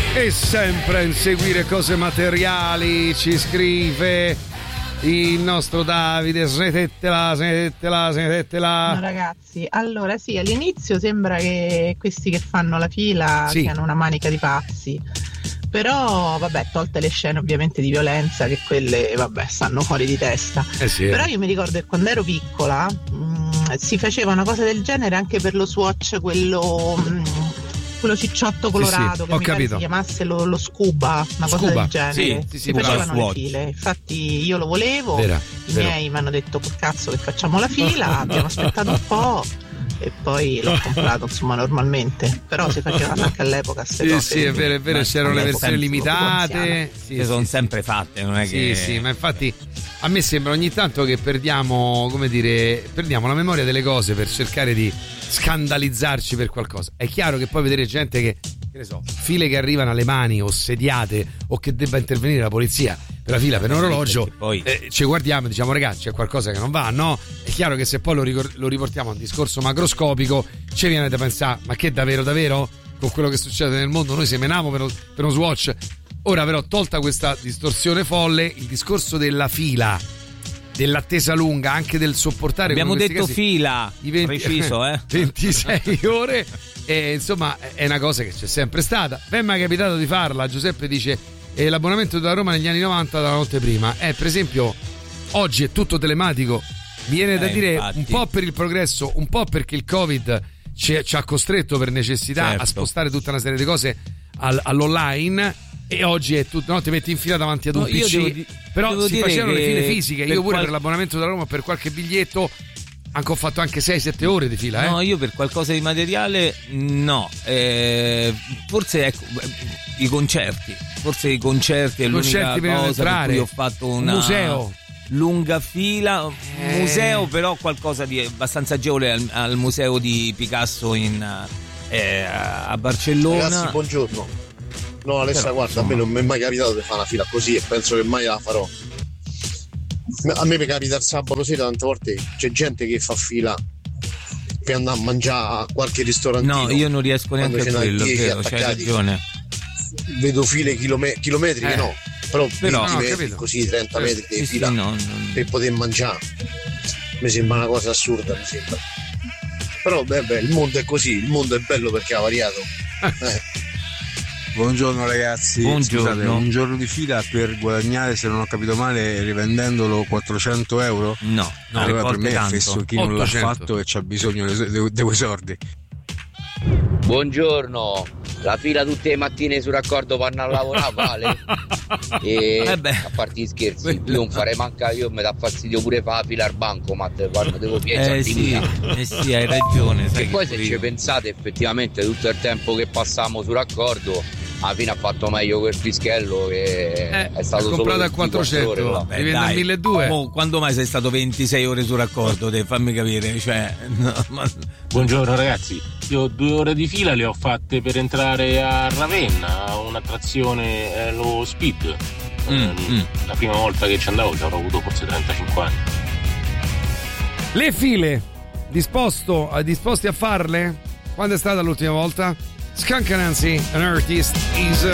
E sempre inseguire cose materiali, ci scrive il nostro Davide. Smettila. No, ragazzi, allora sì, all'inizio sembra che questi che fanno la fila siano una manica di pazzi, però vabbè, tolte le scene ovviamente di violenza, che quelle vabbè stanno fuori di testa. Sì. Però io mi ricordo che quando ero piccola si faceva una cosa del genere anche per lo Swatch, quello cicciotto colorato, che mi pare si chiamasse lo scuba, una cosa del genere. Si facevano le file. Infatti io lo volevo, i miei mi hanno detto col cazzo che facciamo la fila, abbiamo aspettato un po' e poi l'ho comprato insomma normalmente, però si facevano anche all'epoca cose. Sì, è vero, c'erano le versioni limitate, sono sempre fatte, non è che sì, ma infatti a me sembra ogni tanto che perdiamo la memoria delle cose per cercare di scandalizzarci per qualcosa. È chiaro che poi vedere gente che ne so, file che arrivano alle mani o sediate o che debba intervenire la polizia per la fila per un orologio, poi ci guardiamo e diciamo ragazzi c'è qualcosa che non va, no? È chiaro che se poi lo riportiamo a un discorso macroscopico ci viene da pensare ma che davvero con quello che succede nel mondo noi semeniamo per uno Swatch. Ora però, tolta questa distorsione folle, il discorso della fila, dell'attesa lunga, anche del sopportare, abbiamo detto casi, fila, preciso 26 ore, e insomma è una cosa che c'è sempre stata. Beh, mi è capitato di farla. Giuseppe dice l'abbonamento da Roma negli anni 90 dalla notte prima, per esempio oggi è tutto telematico, viene da dire infatti. Un po' per il progresso, un po' perché il Covid ci ha costretto per necessità a spostare tutta una serie di cose all'online. E oggi è tutto, no? Ti metti in fila davanti ad un PC, però si facevano le file fisiche. Io pure per l'abbonamento da Roma, per qualche biglietto, ho fatto anche 6-7 ore di fila. No, io per qualcosa di materiale no. Forse ecco i concerti. Forse i concerti è l'unica cosa per cui ho fatto una museo. Lunga fila, museo, però qualcosa di abbastanza agevole al museo di Picasso a Barcellona. Ragazzi, buongiorno. No, Alessa, guarda, a me non mi è mai capitato di fare una fila così e penso che mai la farò. A me mi capita il sabato sera, tante volte c'è gente che fa fila per andare a mangiare a qualche ristorantino. No, io non riesco neanche a quello, vero, c'hai ragione. Vedo file chilometriche, no, però 20 metri, così 30 metri di fila per poter mangiare. Mi sembra una cosa assurda, mi sembra. Però beh, il mondo è così, il mondo è bello perché ha variato. Buongiorno ragazzi, scusate, un giorno di fila per guadagnare, se non ho capito male, rivendendolo 400 euro? No, allora per me è fesso chi non l'ha fatto e c'ha bisogno di quei soldi. Buongiorno, la fila tutte le mattine su raccordo vanno a lavorare, vale? E a parte gli scherzi, io non farei manca, io mi dà fastidio pure fare la fila al bancomat quando devo piegare sì, hai ragione. E poi se ci pensate, effettivamente tutto il tempo che passiamo su raccordo alla fine ha fatto meglio quel fischello che è stato comprato a 400, diventa 1200. Quando mai sei stato 26 ore su raccordo? Fammi capire, Buongiorno ragazzi, io 2 ore di fila le ho fatte per entrare a Ravenna, un'attrazione, lo Speed. La prima volta che ci andavo ci avrò avuto forse 35 anni. Le file, disposti a farle? Quando è stata l'ultima volta? Skunk Anansi, an artist is